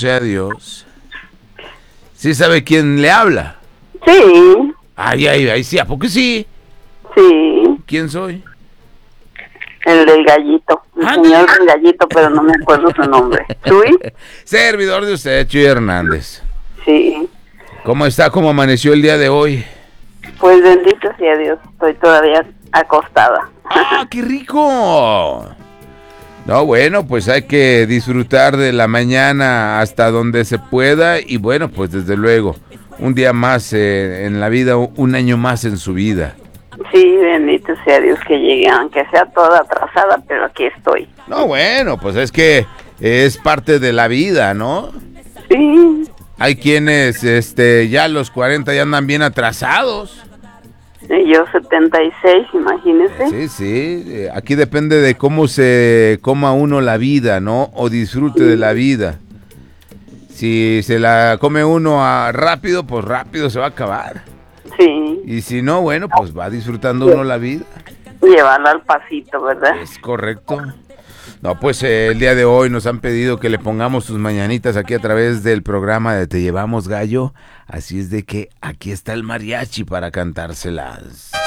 sea Dios. ¿Sí sabe quién le habla? Sí, Ay, sí, ¿a poco sí? sí, ¿Quién soy? el del gallito, el Ándale. señor del gallito, pero no me acuerdo su nombre. ¿Chuy? Servidor de usted, Chuy Hernández. Sí, ¿Cómo está? ¿Cómo amaneció el día de hoy? pues bendito sea Dios, estoy todavía acostada. ¡Ah, qué rico! No, bueno, pues hay que disfrutar de la mañana hasta donde se pueda y bueno, pues desde luego, un día más en la vida, un año más en su vida. Sí, bendito sea Dios que llegue, aunque sea toda atrasada, pero aquí estoy. No, bueno, pues es que es parte de la vida, ¿no? Sí, Hay quienes ya a los 40 ya andan bien atrasados. y yo 76, imagínese. Sí, aquí depende de cómo se coma uno la vida, ¿no? O disfrute de la vida. Si se la come uno rápido, pues rápido se va a acabar. Sí, Y si no, bueno, pues va disfrutando uno la vida. llevarlo al pasito, ¿verdad? Es correcto. No, pues el día de hoy nos han pedido que le pongamos sus mañanitas aquí a través del programa de Te Llevamos Gallo. Así es de que aquí está el mariachi para cantárselas.